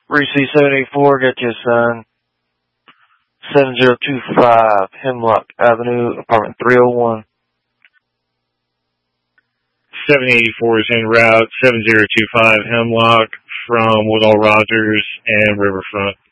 Reese 784, got you, son. 7025 Hemlock Avenue, apartment 301. 784 is en route, 7025 Hemlock from Woodall Rogers and Riverfront.